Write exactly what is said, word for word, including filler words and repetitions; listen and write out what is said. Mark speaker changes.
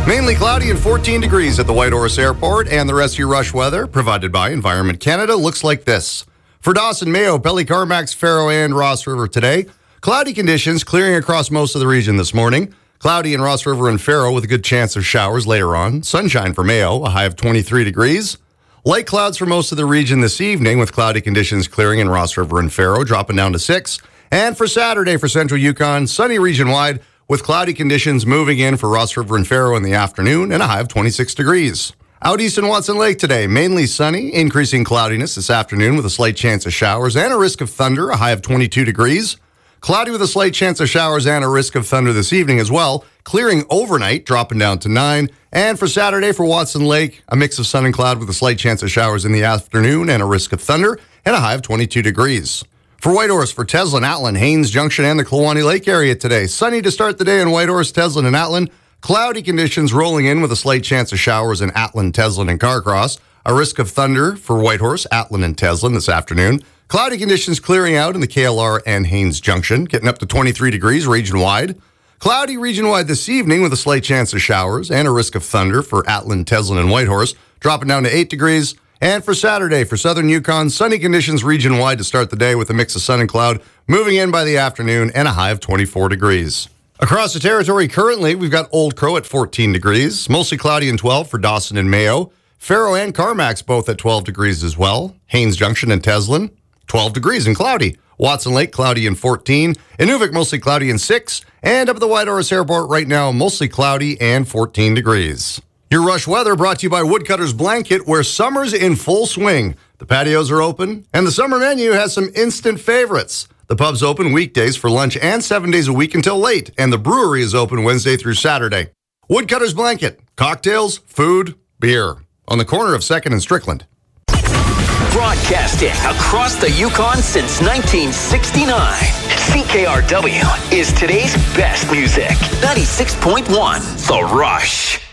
Speaker 1: Mainly cloudy and fourteen degrees at the Whitehorse Airport, and the rest of your rush weather provided by Environment Canada looks like this. For Dawson, Mayo, Pelly, Carmacks, Faro, and Ross River today, cloudy conditions clearing across most of the region this morning. Cloudy in Ross River and Faro with a good chance of showers later on. Sunshine for Mayo, a high of twenty-three degrees. Light clouds for most of the region this evening with cloudy conditions clearing in Ross River and Faro, dropping down to six. And for Saturday for Central Yukon, sunny region-wide with cloudy conditions moving in for Ross River and Faro in the afternoon and a high of twenty-six degrees. Out east in Watson Lake today, mainly sunny, increasing cloudiness this afternoon with a slight chance of showers and a risk of thunder, a high of twenty-two degrees. Cloudy with a slight chance of showers and a risk of thunder this evening as well, clearing overnight, dropping down to nine. And for Saturday for Watson Lake, a mix of sun and cloud with a slight chance of showers in the afternoon and a risk of thunder and a high of twenty-two degrees. For Whitehorse, for Teslin, Atlin, Haines Junction, and the Kluwani Lake area today. Sunny to start the day in Whitehorse, Teslin, and Atlin. Cloudy conditions rolling in with a slight chance of showers in Atlin, Teslin, and Carcross. A risk of thunder for Whitehorse, Atlin, and Teslin this afternoon. Cloudy conditions clearing out in the K L R and Haines Junction, getting up to twenty-three degrees region-wide. Cloudy region-wide this evening with a slight chance of showers and a risk of thunder for Atlin, Teslin, and Whitehorse, dropping down to eight degrees. And for Saturday, for Southern Yukon, sunny conditions region-wide to start the day with a mix of sun and cloud, moving in by the afternoon and a high of twenty-four degrees. Across the territory currently, we've got Old Crow at fourteen degrees, mostly cloudy and twelve for Dawson and Mayo. Faro and Carmacks both at twelve degrees as well. Haines Junction and Teslin, twelve degrees and cloudy. Watson Lake, cloudy and fourteen. Inuvik, mostly cloudy and six. And up at the Whitehorse Airport right now, mostly cloudy and fourteen degrees. Your rush weather brought to you by Woodcutter's Blanket, where summer's in full swing. The patios are open, and the summer menu has some instant favorites. The pub's open weekdays for lunch and seven days a week until late, and the brewery is open Wednesday through Saturday. Woodcutter's Blanket, cocktails, food, beer, on the corner of second and Strickland.
Speaker 2: Broadcasting across the Yukon since nineteen sixty-nine. C K R W is today's best music. ninety-six point one, The Rush.